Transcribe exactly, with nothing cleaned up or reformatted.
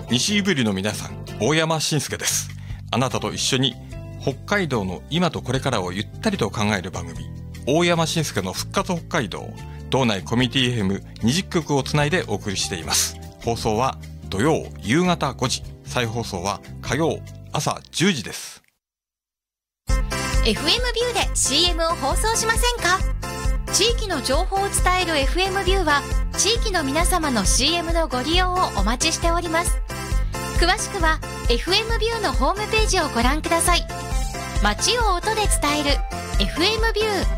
西井ぶりの皆さん、大山伸介です。あなたと一緒に北海道の今とこれからをゆったりと考える番組、大山伸介の復活北海道、道内コミュニティ エフエムにじゅっきょくをつないでお送りしています。放送は土曜夕方ごじ、再放送は火曜朝じゅうじです。 エフエム ビューで シーエム を放送しませんか？地域の情報を伝える エフエム ビューは地域の皆様の シーエム のご利用をお待ちしております。詳しくは エフエム ビューのホームページをご覧ください。街を音で伝える エフエム ビュー。